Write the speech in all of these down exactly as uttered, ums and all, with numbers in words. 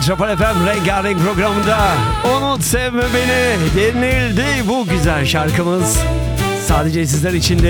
Metropol F M Rengarenk programında Unut Sevme Beni denildi bu güzel şarkımız. Sadece sizler içindi.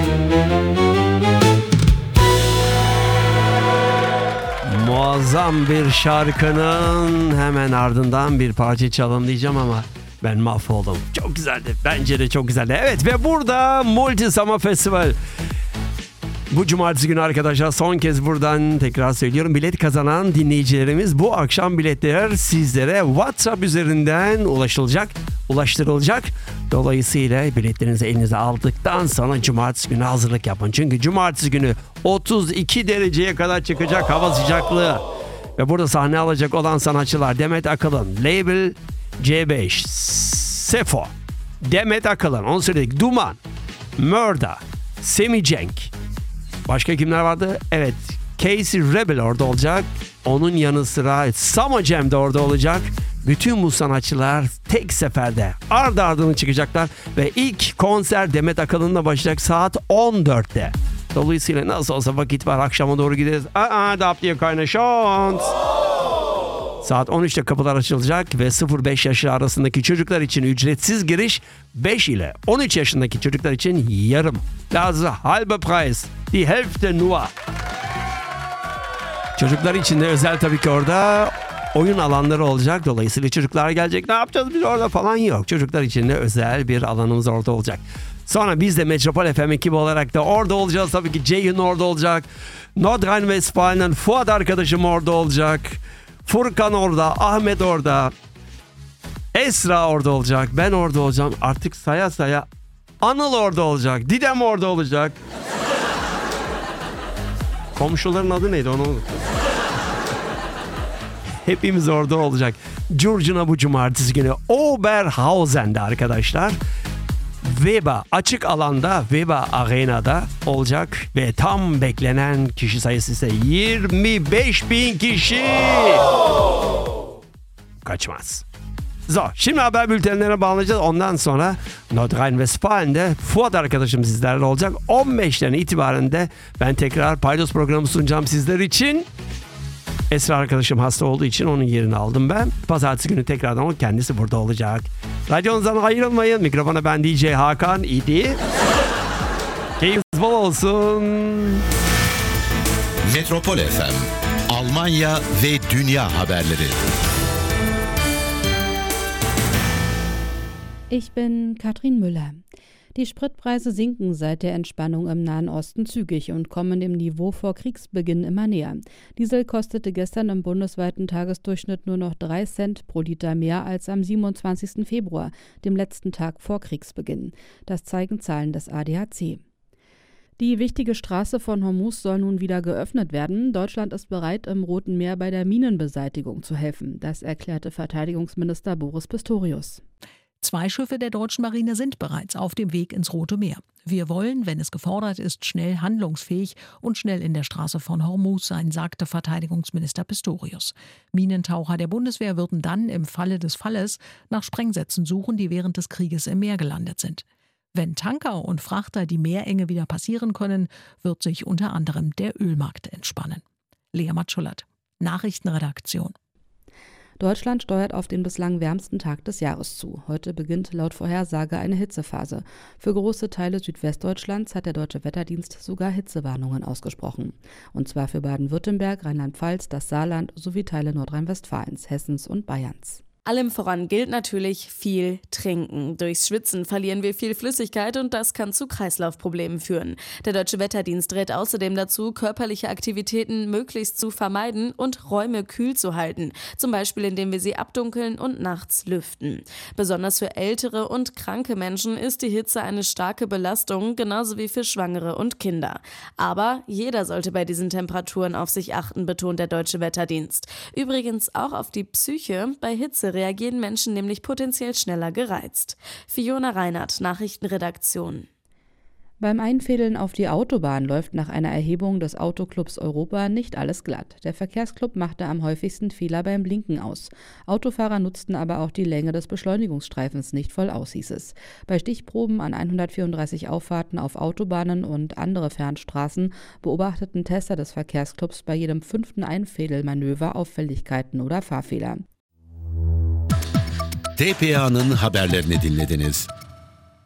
Muazzam bir şarkının hemen ardından bir parça çalalım diyeceğim ama ben mahvoldum. Çok güzeldi. Bence de çok güzeldi. Evet ve burada Multi Summer Festival. Bu cumartesi günü arkadaşlar son kez buradan tekrar söylüyorum. Bilet kazanan dinleyicilerimiz bu akşam biletler sizlere WhatsApp üzerinden ulaşılacak, ulaştırılacak. Dolayısıyla biletlerinizi elinize aldıktan sonra cumartesi günü hazırlık yapın. Çünkü cumartesi günü otuz iki dereceye kadar çıkacak hava sıcaklığı. Ve burada sahne alacak olan sanatçılar Demet Akalın, Label C beş, Sefo, Demet Akalın, onu söyledik, Duman, Murda, Semi Cenk. Başka kimler vardı? Evet, Casey Rebel orada olacak. Onun yanı sıra Samo Cem de orada olacak. Bütün bu sanatçılar tek seferde ardı ardına çıkacaklar. Ve ilk konser Demet Akalın'la başlayacak saat on dörtte. Dolayısıyla nasıl olsa vakit var, akşama doğru gideriz. Aa, dap diye kaynaşont. Saat on üçte kapılar açılacak ve sıfır beş yaşı arasındaki çocuklar için ücretsiz giriş, beş ile on üç yaşındaki çocuklar için yarım. Das halbe Preis, die Hälfte nur. Çocuklar için de özel tabii ki orada oyun alanları olacak. Dolayısıyla çocuklar gelecek, ne yapacağız biz orada falan yok. Çocuklar için de özel bir alanımız orada olacak. Sonra biz de Metropol F M ekibi olarak da orada olacağız. Tabii ki Ceyhun orada olacak. Nordrhein-Westfalen'den Fuat arkadaşım orada olacak. Furkan orada, Ahmet orada, Esra orada olacak, ben orada olacağım. Artık saya saya Anıl orada olacak, Didem orada olacak. Komşuların adı neydi onu unuttum. Hepimiz orada olacak. Curcuna bu cumartesi günü Oberhausen'de arkadaşlar. Weber açık alanda, Weber Arena'da olacak ve tam beklenen kişi sayısı ise yirmi beş bin kişi. Kaçmaz. So, şimdi haber bültenlerine bağlanacağız. Ondan sonra Nordrhein-Westfalen'de Fuat arkadaşım sizlerle olacak. on beşten itibaren de ben tekrar paydos programı sunacağım sizler için. Esra arkadaşım hasta olduğu için onun yerini aldım ben. Pazartesi günü tekrardan o kendisi burada olacak. Radyonuzdan ayrılmayın. Mikrofona ben D J Hakan idi. Keyfiniz bol olsun. Metropol F M, Almanya ve dünya haberleri. Ich bin Katrin Müller. Die Spritpreise sinken seit der Entspannung im Nahen Osten zügig und kommen dem Niveau vor Kriegsbeginn immer näher. Diesel kostete gestern im bundesweiten Tagesdurchschnitt nur noch drei Cent pro Liter mehr als am siebenundzwanzigsten Februar, dem letzten Tag vor Kriegsbeginn. Das zeigen Zahlen des A D A C. Die wichtige Straße von Hormuz soll nun wieder geöffnet werden. Deutschland ist bereit, im Roten Meer bei der Minenbeseitigung zu helfen. Das erklärte Verteidigungsminister Boris Pistorius. Zwei Schiffe der deutschen Marine sind bereits auf dem Weg ins Rote Meer. Wir wollen, wenn es gefordert ist, schnell handlungsfähig und schnell in der Straße von Hormuz sein, sagte Verteidigungsminister Pistorius. Minentaucher der Bundeswehr würden dann im Falle des Falles nach Sprengsätzen suchen, die während des Krieges im Meer gelandet sind. Wenn Tanker und Frachter die Meerenge wieder passieren können, wird sich unter anderem der Ölmarkt entspannen. Lea Matschullert, Nachrichtenredaktion. Deutschland steuert auf den bislang wärmsten Tag des Jahres zu. Heute beginnt laut Vorhersage eine Hitzephase. Für große Teile Südwestdeutschlands hat der Deutsche Wetterdienst sogar Hitzewarnungen ausgesprochen. Und zwar für Baden-Württemberg, Rheinland-Pfalz, das Saarland sowie Teile Nordrhein-Westfalens, Hessens und Bayerns. Allem voran gilt natürlich viel trinken. Durchs Schwitzen verlieren wir viel Flüssigkeit und das kann zu Kreislaufproblemen führen. Der Deutsche Wetterdienst rät außerdem dazu, körperliche Aktivitäten möglichst zu vermeiden und Räume kühl zu halten. Zum Beispiel, indem wir sie abdunkeln und nachts lüften. Besonders für ältere und kranke Menschen ist die Hitze eine starke Belastung, genauso wie für Schwangere und Kinder. Aber jeder sollte bei diesen Temperaturen auf sich achten, betont der Deutsche Wetterdienst. Übrigens auch auf die Psyche. Bei Hitze reagieren Menschen nämlich potenziell schneller gereizt. Fiona Reinhardt, Nachrichtenredaktion. Beim Einfädeln auf die Autobahn läuft nach einer Erhebung des Autoclubs Europa nicht alles glatt. Der Verkehrsclub machte am häufigsten Fehler beim Blinken aus. Autofahrer nutzten aber auch die Länge des Beschleunigungsstreifens nicht voll aus, hieß es. Bei Stichproben an hundertvierunddreißig Auffahrten auf Autobahnen und andere Fernstraßen beobachteten Tester des Verkehrsclubs bei jedem fünften Einfädelmanöver Auffälligkeiten oder Fahrfehler. T P A'nın haberlerini dinlediniz.